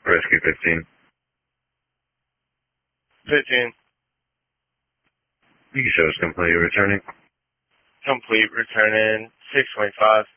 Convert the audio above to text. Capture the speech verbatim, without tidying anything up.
Rescue fifteen. fifteen. You can show us complete returning. Complete returning six twenty-five.